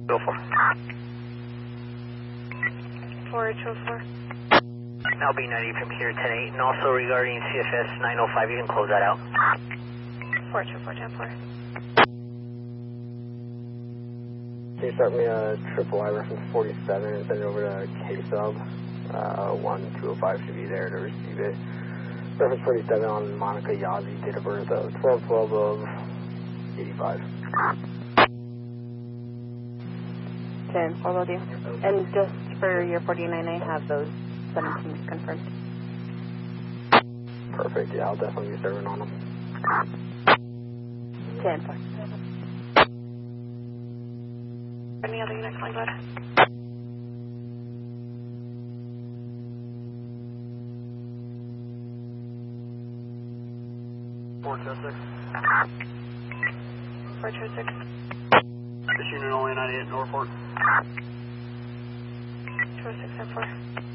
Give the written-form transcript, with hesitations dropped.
Go for. 4H04. LB 90 from here 10-8, and also regarding CFS 905, you can close that out. 4H04, 10-4. Can you start me a triple I reference 47 and send it over to K-Sub? 1205 should be there to receive it. Reference 47 on Monica Yazzie, date of birth of 12/12 of 85. 10-4 will do. And just for your 49, I have those 17s confirmed. Perfect, yeah, I'll definitely be serving on them. 10-4. Any other units like that? Four two six. 426. This unit only 98 Norfolk. 206 and 4.